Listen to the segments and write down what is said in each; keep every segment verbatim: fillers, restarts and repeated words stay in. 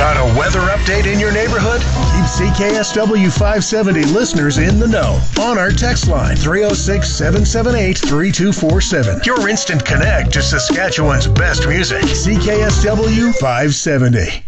Got a weather update in your neighborhood? Keep C K S W five seventy listeners in the know on our text line three oh six, seven seven eight, three two four seven. Your instant connect to Saskatchewan's best music. C K S W five seventy.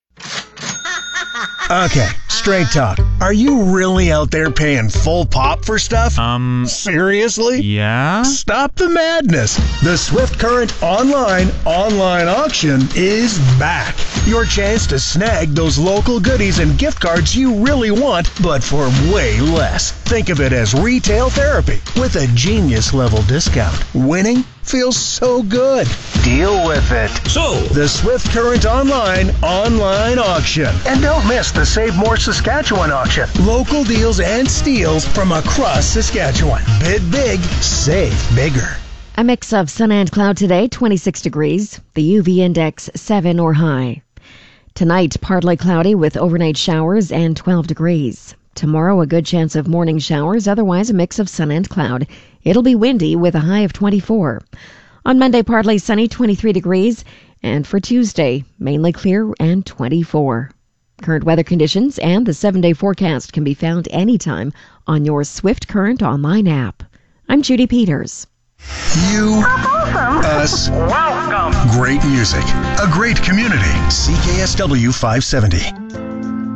Okay, straight talk. Are you really out there paying full pop for stuff? Um, Seriously? yeah? Stop the madness. The Swift Current Online Online Auction is back. Your chance to snag those local goodies and gift cards you really want, but for way less. Think of it as retail therapy with a genius level discount. Winning feels so good. Deal with it. So, The Swift Current Online Online Auction. And don't miss the Save More Saskatchewan auction. Local deals and steals from across Saskatchewan. Bid big, save bigger. A mix of sun and cloud today, twenty-six degrees. The U V index seven or high. Tonight, partly cloudy with overnight showers and twelve degrees. Tomorrow, a good chance of morning showers, otherwise a mix of sun and cloud. It'll be windy with a high of twenty-four. On Monday, partly sunny, twenty-three degrees. And for Tuesday, mainly clear and twenty-four. Current weather conditions and the seven-day forecast can be found anytime on your Swift Current online app. I'm Judy Peters. You, us, Welcome. great music, a great community. C K S W five seventy.